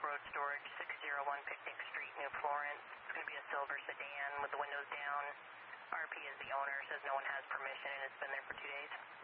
off-road storage, 601 Picnic Street, New Florence. It's going to be a silver sedan with the windows down. RP is the owner, says no one has permission and it's been there for 2 days.